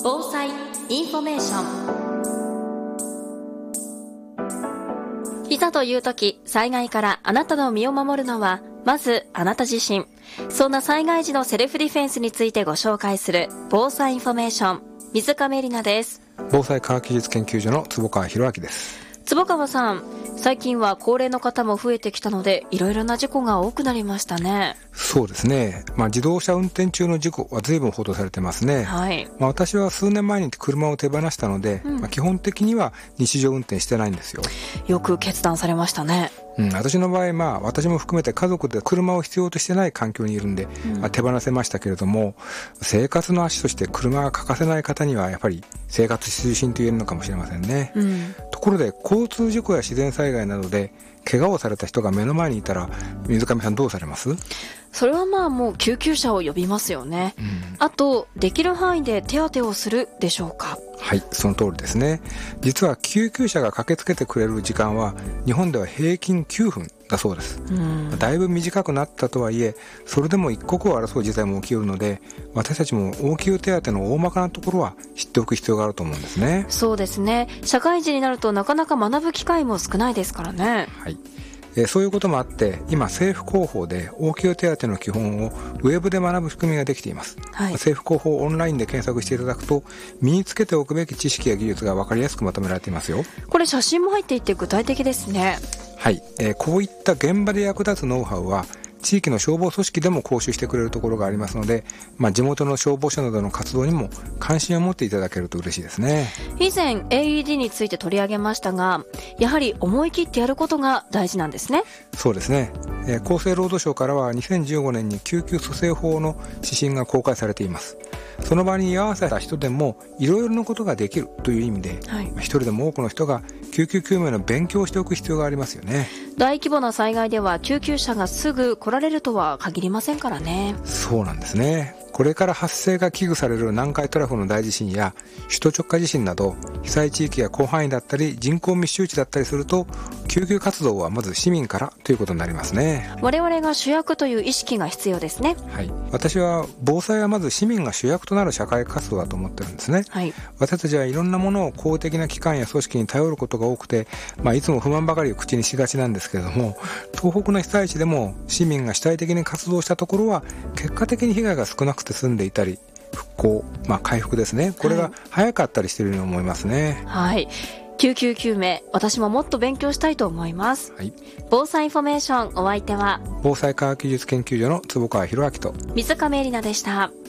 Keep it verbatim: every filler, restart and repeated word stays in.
防災インフォメーション。いざという時、災害からあなたの身を守るのはまずあなた自身。そんな災害時のセルフディフェンスについてご紹介する防災インフォメーション、水亀里奈です。 防災科学技術研究所の坪川博明です。 坪川さん、最近は高齢の方も増えてきたのでいろいろな事故が多くなりましたね。 そうですね、まあ、自動車運転中の事故は随分報道されてますね、 はいまあ、私は数年前に車を手放したので、うんまあ、基本的には日常運転してないんですよ。 よく決断されましたね。 うん、私の場合、まあ、私も含めて家族で車を必要としてない環境にいるんで、うんまあ、手放せましたけれども、生活の足として車が欠かせない方にはやっぱり生活必需品と言えるのかもしれませんね、うん、ところで交通事故や自然災害などで怪我をされた人が目の前にいたら、水上さんどうされます？ それはまあもう救急車を呼びますよね、うん、あとできる範囲で手当てをするでしょうか？ はい、その通りですね。実は救急車が駆けつけてくれる時間は日本では平均きゅうふんだそうです、うん、だいぶ短くなったとはいえ、それでも一刻を争う事態も起きるので、私たちも応急手当の大まかなところは知っておく必要があると思うんですね。 そうですね、社会人になるとなかなか学ぶ機会も少ないですからね。 はい、えー、そういうこともあって今政府広報で応急手当の基本をウェブで学ぶ仕組みができています、はい、政府広報オンラインで検索していただくと身につけておくべき知識や技術が分かりやすくまとめられていますよ。 これ写真も入っていて具体的ですね。 はい、えー、こういった現場で役立つノウハウは地域の消防組織でも講習してくれるところがありますので、まあ、地元の消防署などの活動にも関心を持っていただけると嬉しいですね。 以前 エーイーディー について取り上げましたが、やはり思い切ってやることが大事なんですね。 そうですね、えー、厚生労働省からはにせんじゅうごねんに救急蘇生法の指針が公開されています。その場に居合わせた人でもいろいろなことができるという意味で、はい、一人でも多くの人が救急救命の勉強をしておく必要がありますよね。 大規模な災害では救急車がすぐ来られるとは限りませんからね。 そうなんですね。これから発生が危惧される南海トラフの大地震や首都直下地震など被災地域が広範囲だったり人口密集地だったりすると、救急活動はまず市民からということになりますね。 我々が主役という意識が必要ですね。 はい、私は防災はまず市民が主役となる社会活動だと思ってるんですね、はい、私たちはいろんなものを公的な機関や組織に頼ることが多くて、まあ、いつも不満ばかりを口にしがちなんですけれども、東北の被災地でも市民が主体的に活動したところは結果的に被害が少なくて済んでいたり、復興、まあ、回復ですね、これが早かったりしているように思いますね。 はい、救急救命、私ももっと勉強したいと思います、はい、防災インフォメーション、お相手は防災科学技術研究所の坪川博明と水亀里奈でした。